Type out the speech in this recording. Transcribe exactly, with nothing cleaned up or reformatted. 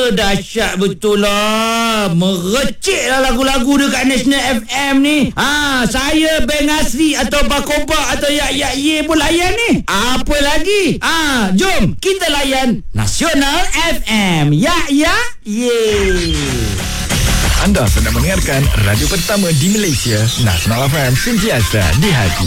dahsyat betul lah. Merecik lah lagu-lagu dekat National F M ni. Ha, saya Beng Asri atau Bakoba atau Yak Yak Ye pun layan ni. Apa lagi? Ha, jom kita layan Nasional F M. Yak Yak Ye. Anda sedang mendengarkan radio pertama di Malaysia, Nasional F M, sentiasa di hati.